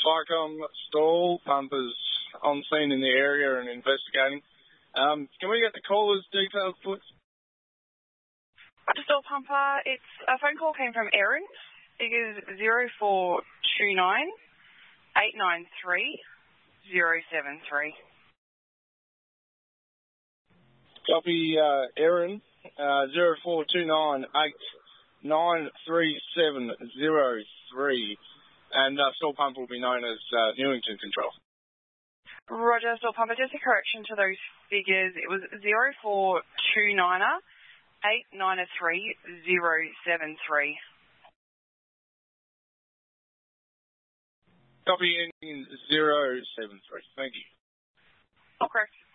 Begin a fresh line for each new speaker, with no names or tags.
FICOM stall pumpers on scene in the area and investigating. Can we get the caller's details, please?
Stall pumper, it's a phone call came from Erin. It is 0429 893 073.
Copy, Erin, 0429 893 and stall pump will be known as Newington Control.
Roger, stall pumper. Just a correction to those figures. It was 0429 893 073.
Copy ending 073. Thank you.
Oh, correct.